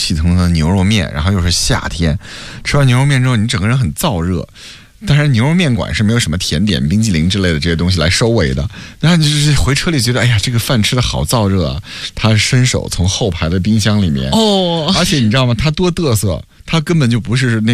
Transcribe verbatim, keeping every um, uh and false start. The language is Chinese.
气腾腾的牛肉面，然后又是夏天，吃完牛肉面之后你整个人很燥热。当然牛肉面馆是没有什么甜点冰激凌之类的这些东西来收尾的，然后就是回车里觉得哎呀这个饭吃的好燥热啊，他伸手从后排的冰箱里面哦，而且你知道吗，他多嘚瑟，他根本就不是那